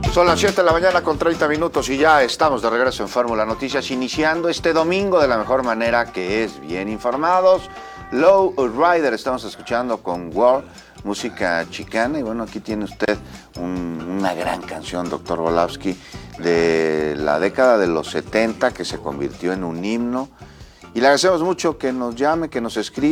Son las 7 de la mañana con 30 minutos y ya estamos de regreso en Fórmula Noticias, iniciando este domingo de la mejor manera, que es bien informados. Low Rider estamos escuchando con War, música chicana, y bueno, aquí tiene usted una gran canción, Dr. Volowski, de la década de los 70, que se convirtió en un himno, y le agradecemos mucho que nos llame, que nos escriba.